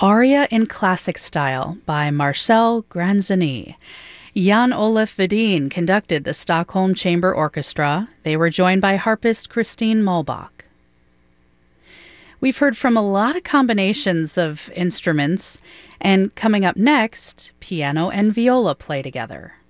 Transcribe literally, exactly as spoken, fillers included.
Aria in Classic Style by Marcel Granzoni. Jan Olaf Vedin conducted the Stockholm Chamber Orchestra. They were joined by harpist Christine Muhlbach. We've heard from a lot of combinations of instruments, and coming up next, piano and viola play together.